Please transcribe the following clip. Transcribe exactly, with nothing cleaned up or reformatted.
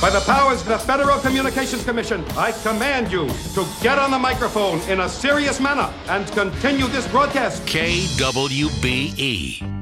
By the powers of the Federal Communications Commission, I command you to get on the microphone in a serious manner and continue this broadcast. K W B E.